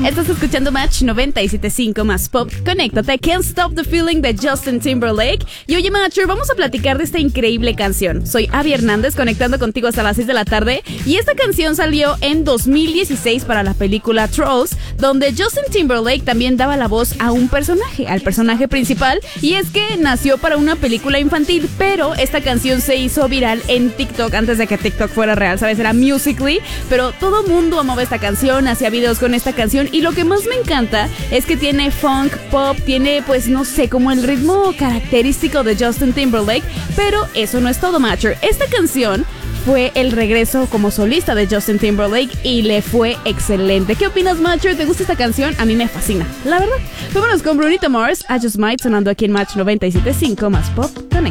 Estás escuchando Match 97.5 más pop. Conéctate, Can't Stop the Feeling de Justin Timberlake. Y oye, Matcher, vamos a platicar de esta increíble canción. Soy Abby Hernández, conectando contigo hasta las 6 de la tarde. Y esta canción salió en 2016 para la película Trolls, donde Justin Timberlake también daba la voz a un personaje, al personaje principal. Y es que nació para una película infantil, pero esta canción se hizo viral en TikTok antes de que TikTok fuera real, ¿sabes? Era Musical.ly, pero todo mundo amaba esta canción, hacía videos con esta canción. Y lo que más me encanta es que tiene funk, pop, tiene, pues no sé, como el ritmo característico de Justin Timberlake. Pero eso no es todo, Matcher. Esta canción fue el regreso como solista de Justin Timberlake y le fue excelente. ¿Qué opinas, Matcher? ¿Te gusta esta canción? A mí me fascina, la verdad. Vámonos con Brunito Mars, I Just Might, sonando aquí en Match 97.5 más pop. Conecta.